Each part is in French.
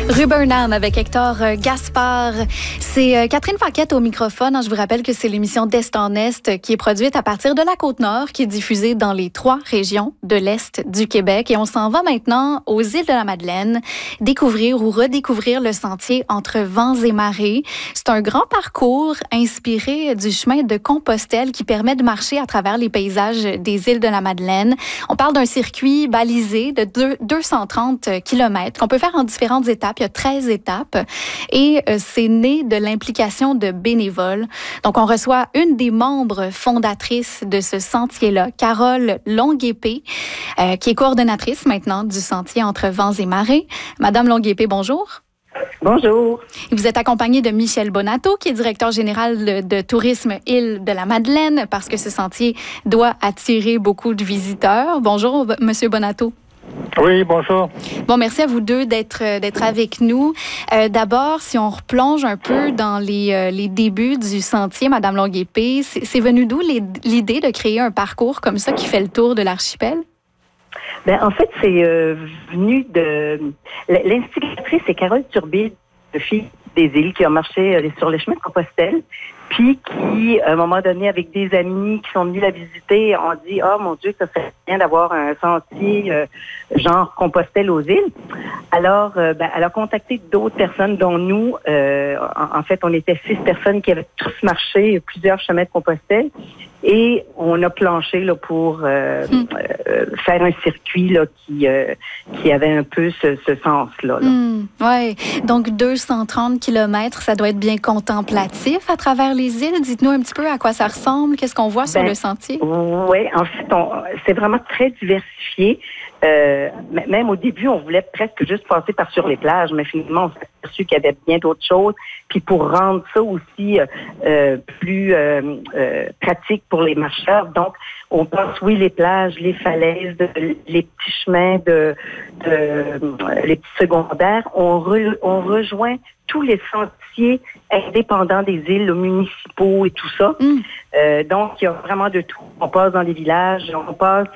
Rue Burnham avec Hector Gaspard. C'est Catherine Paquette au microphone. Je vous rappelle que c'est l'émission d'Est en Est qui est produite à partir de la Côte-Nord, qui est diffusée dans les 3 régions de l'Est du Québec. Et on s'en va maintenant aux îles de la Madeleine, découvrir ou redécouvrir le sentier entre vents et marées. C'est un grand parcours inspiré du chemin de Compostelle qui permet de marcher à travers les paysages des îles de la Madeleine. On parle d'un circuit balisé de 230 km qu'on peut faire en différentes étapes. Il y a 13 étapes et c'est né de l'implication de bénévoles. Donc, on reçoit une des membres fondatrices de ce sentier-là, Carole Longuépée, qui est coordonnatrice maintenant du sentier entre vents et marées. Madame Longuépée, bonjour. Bonjour. Et vous êtes accompagnée de Michel Bonato, qui est directeur général de tourisme Île de la Madeleine, parce que ce sentier doit attirer beaucoup de visiteurs. Bonjour, Monsieur Bonato. Oui, bonjour. Bon, merci à vous deux d'être avec nous. D'abord, si on replonge un peu dans les débuts du sentier, Madame Longuépée, c'est venu d'où l'idée de créer un parcours comme ça qui fait le tour de l'archipel? Ben, en fait, c'est venu de... L'instigatrice, c'est Carole Turbide, fille des îles, qui a marché sur le chemin de Compostelle, puis qui, à un moment donné, avec des amis qui sont venus la visiter, ont dit « Oh mon Dieu, ça serait bien d'avoir un sentier genre Compostelle aux îles. » Alors, elle a contacté d'autres personnes, dont nous. En fait, on était 6 personnes qui avaient tous marché plusieurs chemins de Compostelle. Et on a planché là, pour faire un circuit là, qui avait un peu ce sens-là. Oui, donc 230 km, ça doit être bien contemplatif à travers les îles. Dites-nous un petit peu à quoi ça ressemble, qu'est-ce qu'on voit sur le sentier? Oui, en fait, c'est vraiment très diversifié. Même au début, on voulait presque juste passer par sur les plages, mais finalement, on s'est aperçu qu'il y avait bien d'autres choses. Puis pour rendre ça aussi plus pratique pour les marcheurs, donc on passe, oui, les plages, les falaises, les petits chemins, les petits secondaires. On rejoint tous les sentiers indépendants des îles, municipaux et tout ça. Donc, il y a vraiment de tout. On passe dans les villages, on passe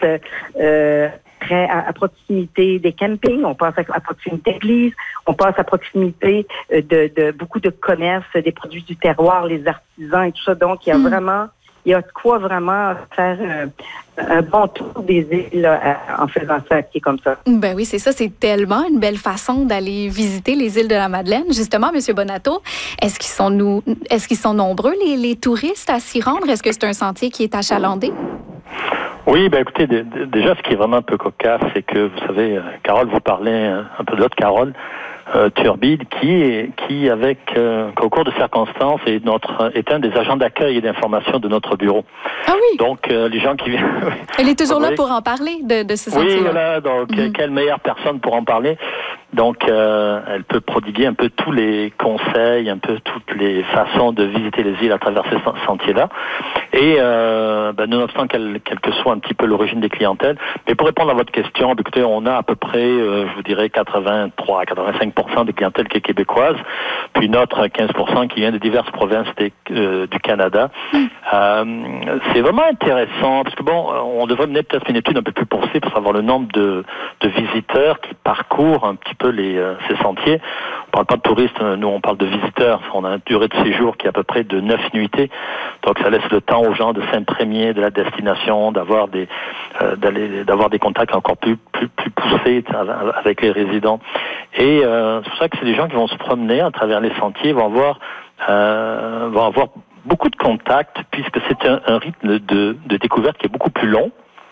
à proximité des campings, on passe à proximité d'églises, on passe à proximité de beaucoup de commerces, des produits du terroir, les artisans et tout ça. Donc, il y a de quoi vraiment faire un bon tour des îles là, en faisant ça qui est comme ça. Ben oui, c'est ça. C'est tellement une belle façon d'aller visiter les îles de la Madeleine. Justement, M. Bonato, est-ce qu'ils sont nombreux, les touristes, à s'y rendre? Est-ce que c'est un sentier qui est achalandé? Oui, ben écoutez, déjà, ce qui est vraiment un peu cocasse, c'est que, vous savez, Carole, vous parlez un peu de l'autre Carole, Turbide, qui avec, au cours de circonstances, est un des agents d'accueil et d'information de notre bureau. Ah oui? Donc, les gens qui viennent... Elle est toujours là pour en parler de ce sentier-là. Oui, voilà, donc, quelle meilleure personne pour en parler? Donc, elle peut prodiguer un peu tous les conseils, un peu toutes les façons de visiter les îles à travers ces sentiers-là. Et, nonobstant quelle que soit un petit peu l'origine des clientèles. Mais pour répondre à votre question, écoutez, on a à peu près, je vous dirais, 83 à 85% des clientèles qui est québécoise, puis une autre 15% qui vient de diverses provinces du Canada. C'est vraiment intéressant, parce que on devrait mener peut-être une étude un peu plus poussée pour savoir le nombre de visiteurs qui parcourent un petit peu ces sentiers. On parle pas de touristes, nous on parle de visiteurs. On a une durée de séjour qui est à peu près de 9 nuitées. Donc ça laisse le temps aux gens de s'imprégner de la destination, d'avoir des contacts encore plus poussés avec les résidents. Et c'est pour ça que c'est des gens qui vont se promener à travers les sentiers, vont avoir beaucoup de contacts, puisque c'est un rythme de découverte qui est beaucoup plus long,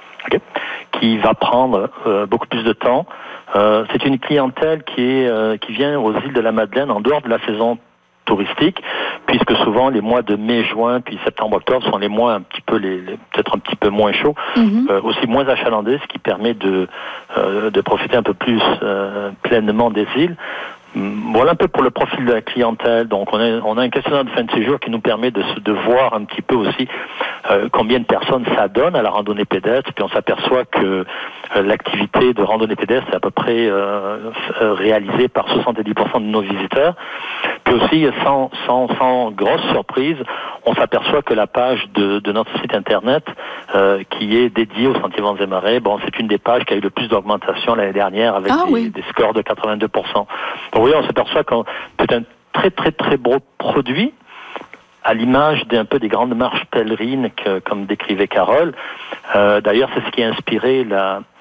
qui va prendre beaucoup plus de temps. C'est une clientèle qui vient aux îles de la Madeleine en dehors de la saison touristique, puisque souvent les mois de mai, juin, puis septembre, octobre sont les mois peut-être un petit peu moins chauds, aussi moins achalandés, ce qui permet de profiter un peu plus pleinement des îles. Voilà un peu pour le profil de la clientèle. Donc, on a un questionnaire de fin de séjour qui nous permet de voir un petit peu aussi combien de personnes ça donne à la randonnée pédestre. Puis on s'aperçoit que l'activité de randonnée pédestre est à peu près réalisée par 70% de nos visiteurs. Puis aussi, sans grosse surprise, on s'aperçoit que la page de notre site internet qui est dédiée aux Sentiers Vents et Marais, c'est une des pages qui a eu le plus d'augmentation l'année dernière avec des scores de 82%. Donc oui, on s'aperçoit que c'est un très très très beau produit, à l'image d'un peu des grandes marches pèlerines comme décrivait Carole. D'ailleurs, c'est ce qui a inspiré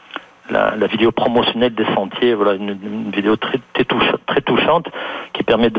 la vidéo promotionnelle des sentiers, voilà, une vidéo très touchante qui permet de